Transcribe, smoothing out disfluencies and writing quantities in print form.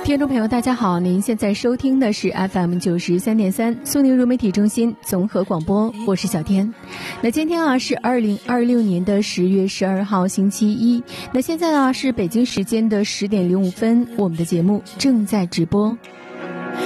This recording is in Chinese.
听众朋友大家好，您现在收听的是 FM93.3 苏宁融媒体中心综合广播，我是小天。那今天是2026年的10月12号星期一，那现在是北京时间的10点05分，我们的节目正在直播。